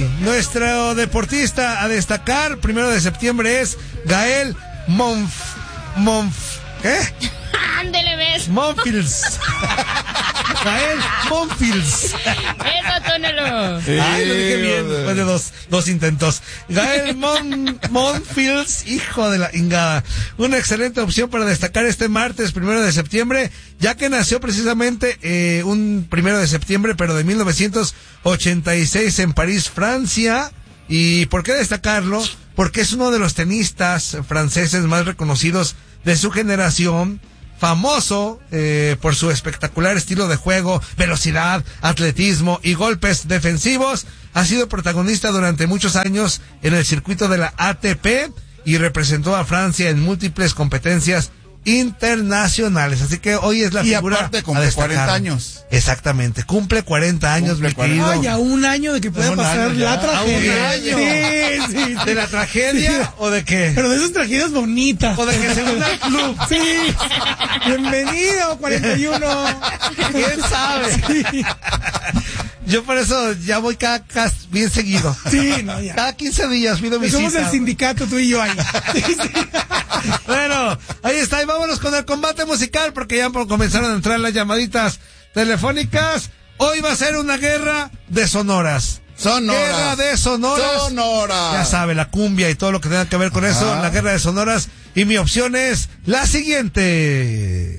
Nuestro deportista a destacar, 1 de septiembre, es Gael ¿qué? Ándele, ves. Monfils. Gael Monfils. Eso, túnelo. Ay, lo dije bien, después de dos intentos. Gael Monfils, hijo de la ingada. Una excelente opción para destacar este martes, 1 de septiembre, ya que nació precisamente un 1 de septiembre, pero de 1986 en París, Francia. ¿Y por qué destacarlo? Porque es uno de los tenistas franceses más reconocidos de su generación, famoso por su espectacular estilo de juego, velocidad, atletismo y golpes defensivos. Ha sido protagonista durante muchos años en el circuito de la ATP y representó a Francia en múltiples competencias internacionales. Así que hoy es la figura. Y aparte cumple 40 años. Exactamente, cumple 40 años, mi querido. Ay, a un año de que pueda pasar la tragedia. ¿A un año? Sí. ¿De la tragedia o de qué? Pero de esas tragedias bonitas. O de que se une al club. Sí. Bienvenido, 41. ¿Quién sabe? Sí. Yo por eso ya voy cada bien seguido. Sí, no, ya. Cada 15 días pido mi Somos cita. el sindicato, tú y yo ahí. Sí. Bueno, ahí está, y vámonos con el combate musical, porque ya comenzaron a entrar las llamaditas telefónicas. Hoy va a ser una guerra de sonoras. Guerra de sonoras. Ya sabe, la cumbia y todo lo que tenga que ver con eso, la guerra de sonoras. Y mi opción es la siguiente.